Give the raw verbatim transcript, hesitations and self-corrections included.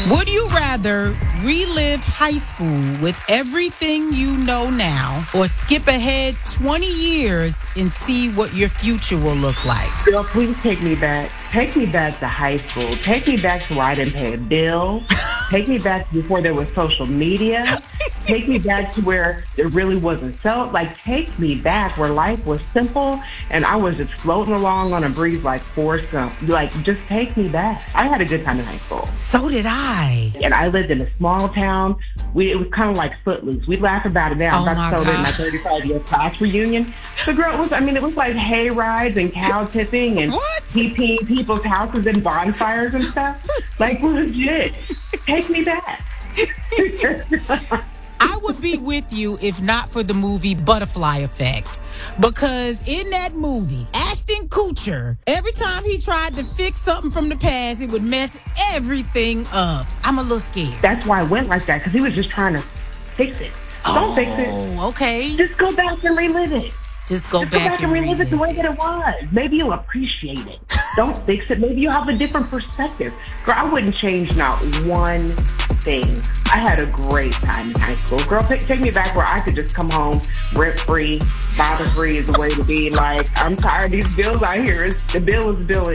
Would you rather relive high school with everything you know now or skip ahead twenty years and see what your future will look like? Girl, please take me back. Take me back to high school. Take me back to where I didn't pay a bill. Take me back to before there was social media. Take me back to where there really wasn't so. Like, take me back where life was simple and I was just floating along on a breeze like Forrest Gump. Like, just take me back. I had a good time in high school. So did I. And I lived in a small town. We, it was kind of like Footloose. We laugh about it now. Oh, I'm about my to tell it in my God. thirty-five year class reunion. The girl it was, I mean, it was like hay rides and cow tipping and What? TPing people's houses and bonfires and stuff. Like, legit. Take me back. I would be with you if not for the movie Butterfly Effect. Because in that movie, Ashton Kutcher, every time he tried to fix something from the past, it would mess everything up. I'm a little scared. That's why I went like that, because he was just trying to fix it. Don't fix it. Oh, okay. Just go back and relive it. Just go Just go back, back and relive it the way it. that it was. Maybe you'll appreciate it. Don't fix it. Maybe you'll have a different perspective. Girl, I wouldn't change not one thing. I had a great time in high school. Girl, take, take me back where I could just come home rent-free, bother-free is the way to be. Like, I'm tired of these bills out here. It's, the bill is the bill.